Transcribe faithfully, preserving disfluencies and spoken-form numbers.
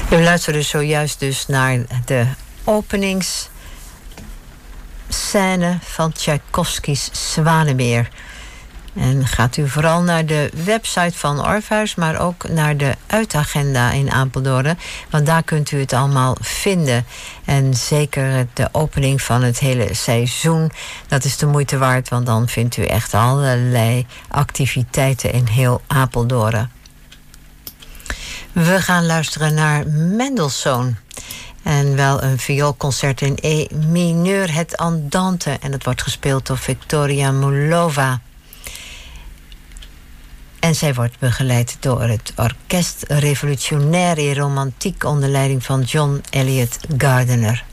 We luisteren zojuist dus naar de openingsscène van Tchaikovsky's Zwanemeer. En gaat u vooral naar de website van Orpheus, maar ook naar de uitagenda in Apeldoorn. Want daar kunt u het allemaal vinden. En zeker de opening van het hele seizoen, dat is de moeite waard. Want dan vindt u echt allerlei activiteiten in heel Apeldoorn. We gaan luisteren naar Mendelssohn. En wel een vioolconcert in E mineur, het Andante. En het wordt gespeeld door Victoria Mulova. En zij wordt begeleid door het Orkest Revolutionaire et Romantique onder leiding van John Elliott Gardiner.